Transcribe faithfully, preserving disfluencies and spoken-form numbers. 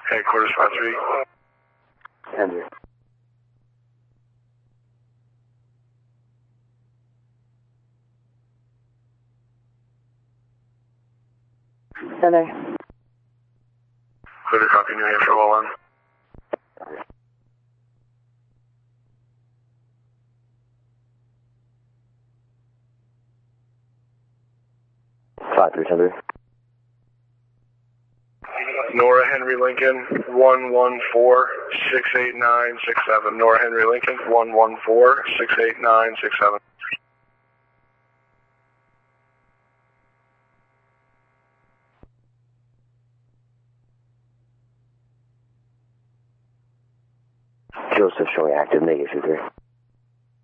Headquarters five three. Henry. Center. Clear to copy, New Hampshire, well one. five three Henry. Nora Henry Lincoln, one one four, six eight nine six seven. Nora Henry Lincoln, one one four, six eight nine six seven. Joseph showing active negative three.